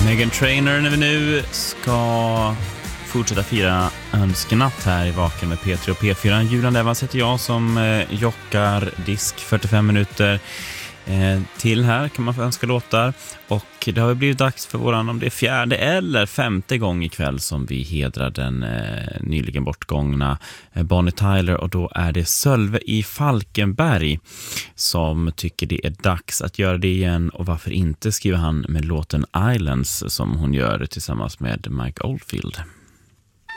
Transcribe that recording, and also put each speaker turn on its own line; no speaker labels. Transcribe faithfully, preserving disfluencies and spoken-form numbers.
Meghan Trainor när vi nu ska fortsätta fira önskenatt här i Vaken med P tre och P fyra. Julan Evans heter jag som eh, jockar disk fyrtiofem minuter eh, till här kan man få önska låtar. Och det har blivit dags för våran, om det är fjärde eller femte gång ikväll som vi hedrar den eh, nyligen bortgångna eh, Bonnie Tyler, och då är det Sölve i Falkenberg som tycker det är dags att göra det igen. Och varför inte, skriver han med låten Islands som hon gör tillsammans med Mike Oldfield.